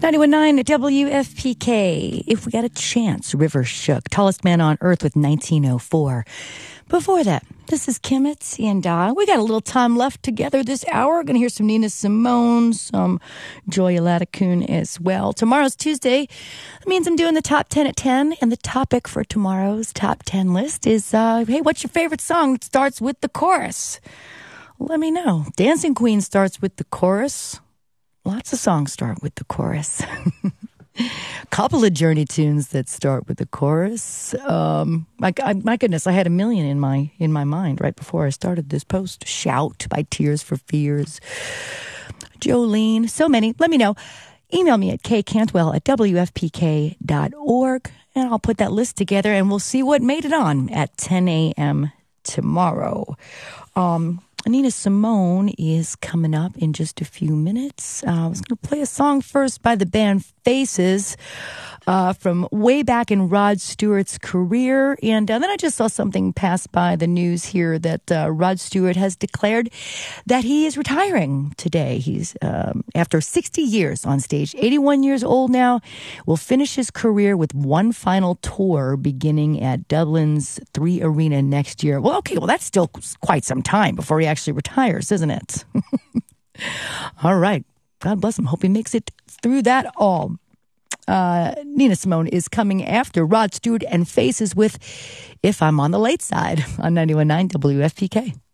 91.9 WFPK. If We Got a Chance, River Shook. Tallest Man on Earth with 1904. Before that, this is Kimmets, and we got a little time left together this hour. We're going to hear some Nina Simone, some Joya Ladakun as well. Tomorrow's Tuesday. That means I'm doing the top 10 at 10, and the topic for tomorrow's top 10 list is, hey, what's your favorite song that starts with the chorus? Let me know. Dancing Queen starts with the chorus. Lots of songs start with the chorus. Couple of Journey tunes that start with the chorus. My goodness, I had a million in my mind right before I started this post. Shout by Tears for Fears. Jolene, so many. Let me know. Email me at kcantwell@wfpk.org, and I'll put that list together, and we'll see what made it on at 10 a.m. tomorrow. Nina Simone is coming up in just a few minutes. I was going to play a song first by the band Faces from way back in Rod Stewart's career. And then I just saw something pass by the news here that Rod Stewart has declared that he is retiring today. He's, after 60 years on stage, 81 years old now, will finish his career with one final tour beginning at Dublin's 3 Arena next year. Well, okay, well, that's still quite some time before he actually retires, isn't it? All right. God bless him. Hope he makes it through that all. Nina Simone is coming after Rod Stewart and Faces with If I'm on the Late Side on 91.9 WFPK.